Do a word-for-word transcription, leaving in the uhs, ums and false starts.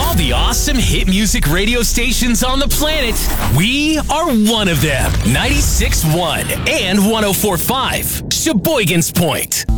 all the awesome hit music radio stations on the planet, we are one of them. ninety-six point one and one oh four point five, Sheboygan's Point.